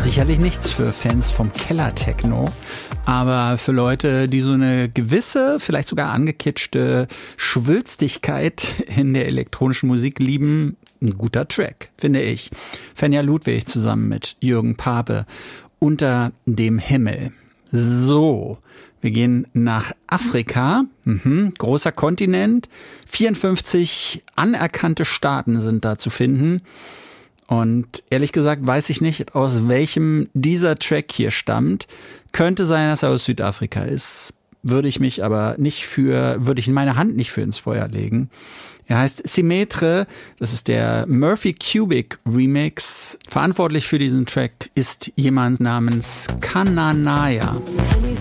Sicherlich nichts für Fans vom Keller-Techno, aber für Leute, die so eine gewisse, vielleicht sogar angekitschte Schwülstigkeit in der elektronischen Musik lieben, ein guter Track, finde ich. Fenja Ludwig zusammen mit Jürgen Pape, Unter dem Himmel. So, wir gehen nach Afrika, großer Kontinent, 54 anerkannte Staaten sind da zu finden. Und ehrlich gesagt weiß ich nicht, aus welchem dieser Track hier stammt. Könnte sein, dass er aus Südafrika ist. Würde ich meine Hand nicht für ins Feuer legen. Er heißt Symmetre, das ist der Murphy Cubic Remix. Verantwortlich für diesen Track ist jemand namens Kananaya.